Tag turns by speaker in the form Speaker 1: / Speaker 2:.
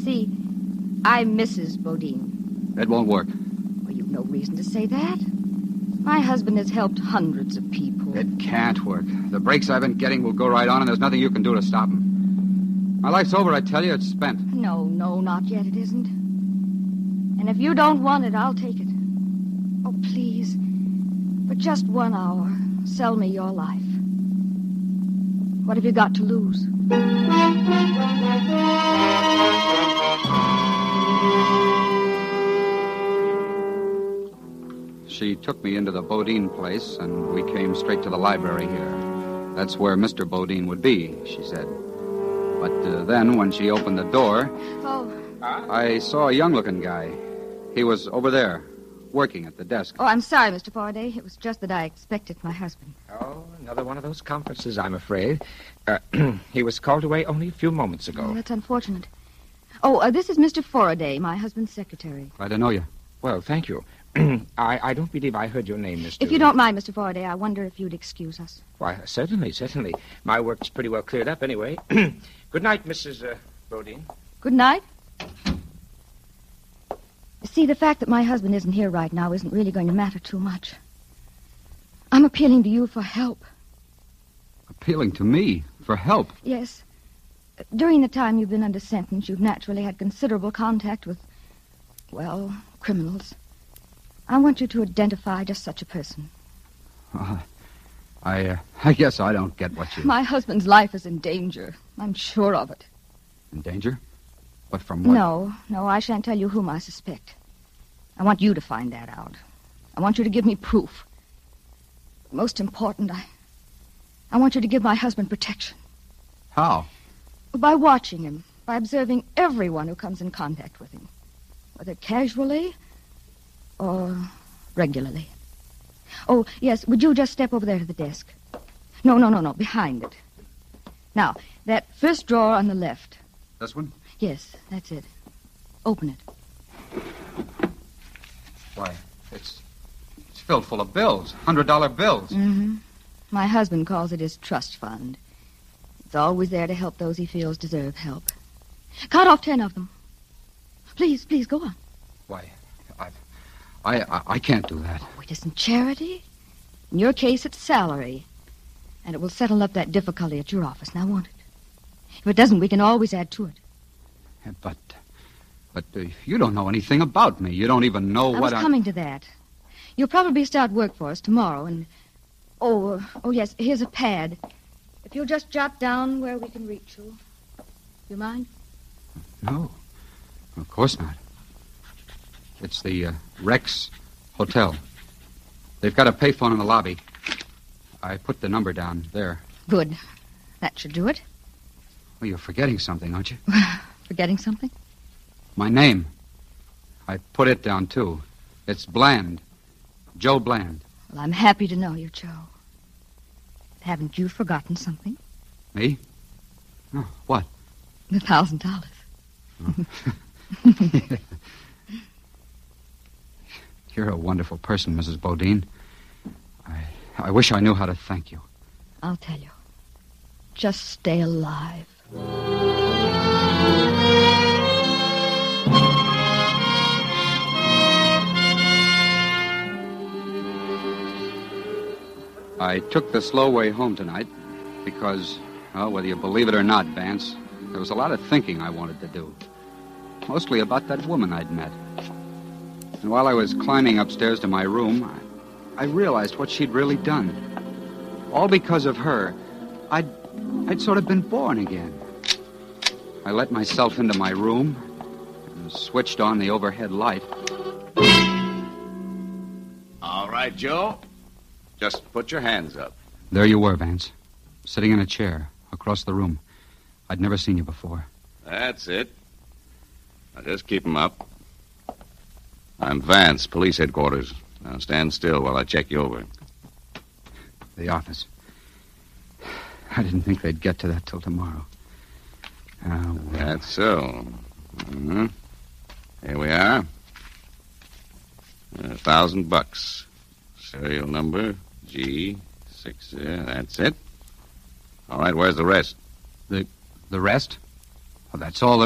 Speaker 1: see, I'm Mrs. Bodine.
Speaker 2: It won't work.
Speaker 1: Well, you've no reason to say that. My husband has helped hundreds of people.
Speaker 2: It can't work. The breaks I've been getting will go right on, and there's nothing you can do to stop them. My life's over, I tell you. It's spent.
Speaker 1: No, not yet. It isn't. And if you don't want it, I'll take it. Oh, please. For just 1 hour, sell me your life. What have you got to lose?
Speaker 2: She took me into the Bodine place, and we came straight to the library here. That's where Mr. Bodine would be, she said. But then, when she opened the door...
Speaker 1: Oh.
Speaker 2: I saw a young-looking guy. He was over there, working at the desk.
Speaker 1: Oh, I'm sorry, Mr. Faraday. It was just that I expected my husband.
Speaker 3: Oh, another one of those conferences, I'm afraid. He was called away only a few moments ago.
Speaker 1: Oh, that's unfortunate. Oh, this is Mr. Faraday, my husband's secretary.
Speaker 2: Glad to know you.
Speaker 3: Well, thank you. I don't believe I heard your name, Mr.
Speaker 1: If you don't mind, Mr. Faraday, I wonder if you'd excuse us.
Speaker 3: Why, certainly. My work's pretty well cleared up anyway. Good night, Mrs. Bodine.
Speaker 1: Good night. See, the fact that my husband isn't here right now isn't really going to matter too much. I'm appealing to you for help.
Speaker 2: Appealing to me for help?
Speaker 1: Yes. During the time you've been under sentence, you've naturally had considerable contact with, well, criminals. I want you to identify just such a person.
Speaker 2: I guess I don't get what you...
Speaker 1: My husband's life is in danger. I'm sure of it.
Speaker 2: In danger? But from what?
Speaker 1: No, I shan't tell you whom I suspect. I want you to find that out. I want you to give me proof. Most important, I want you to give my husband protection.
Speaker 2: How?
Speaker 1: By watching him, by observing everyone who comes in contact with him, whether casually or regularly. Oh, yes, would you just step over there to the desk? No, behind it. Now, that first drawer on the left.
Speaker 2: This one?
Speaker 1: Yes, that's it. Open it.
Speaker 2: Why, it's filled full of bills, $100 bills.
Speaker 1: Mm-hmm. My husband calls it his trust fund. It's always there to help those he feels deserve help. Count off 10 of them. Please, go on.
Speaker 2: Why, I can't do that.
Speaker 1: Oh, it isn't charity. In your case, it's salary. And it will settle up that difficulty at your office, now won't it? If it doesn't, we can always add to it.
Speaker 2: But you don't know anything about me. You don't even know
Speaker 1: I
Speaker 2: what
Speaker 1: was coming to that. You'll probably start work for us tomorrow, and... Oh, yes, here's a pad. If you'll just jot down where we can reach you. You mind?
Speaker 2: No, of course not. It's the Rex Hotel. They've got a payphone in the lobby. I put the number down there.
Speaker 1: Good. That should do it.
Speaker 2: Well, you're forgetting something, aren't you?
Speaker 1: Forgetting something?
Speaker 2: My name. I put it down, too. It's Bland. Joe Bland.
Speaker 1: Well, I'm happy to know you, Joe. Haven't you forgotten something?
Speaker 2: Me? Oh, what?
Speaker 1: $1,000.
Speaker 2: Oh. You're a wonderful person, Mrs. Bodine. I wish I knew how to thank you.
Speaker 1: I'll tell you. Just stay alive.
Speaker 2: I took the slow way home tonight because, well, whether you believe it or not, Vance, there was a lot of thinking I wanted to do. Mostly about that woman I'd met. And while I was climbing upstairs to my room, I realized what she'd really done. All because of her, I'd sort of been born again. I let myself into my room and switched on the overhead light.
Speaker 4: All right, Joe. Just put your hands up.
Speaker 2: There you were, Vance, sitting in a chair across the room. I'd never seen you before.
Speaker 4: That's it. Now just keep 'em up. I'm Vance, police headquarters. Now stand still while I check you over.
Speaker 2: The office. I didn't think they'd get to that till tomorrow. Well.
Speaker 4: That's so. Mm-hmm. Here we are. $1,000. Serial number G6. That's it. All right, where's the rest?
Speaker 2: The rest? Well, that's all there